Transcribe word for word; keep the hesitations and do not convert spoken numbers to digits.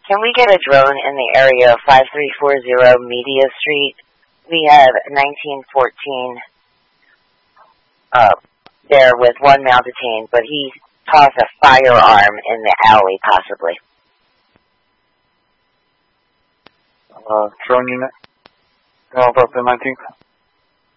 Can we get a drone in the area of five three four zero Media Street? We have nineteen fourteen uh, there with one male detained, but he tossed a firearm in the alley, possibly. Uh, drone unit. How about the nineteenth?